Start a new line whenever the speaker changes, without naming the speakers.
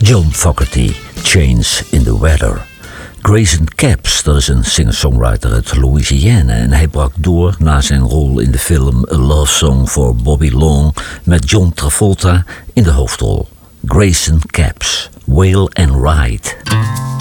John Fogerty, Change in the Weather. Grayson Capps, dat is een singer-songwriter uit Louisiana en hij brak door na zijn rol in de film A Love Song for Bobby Long met John Travolta in de hoofdrol. Grayson Capps, Wail and Ride.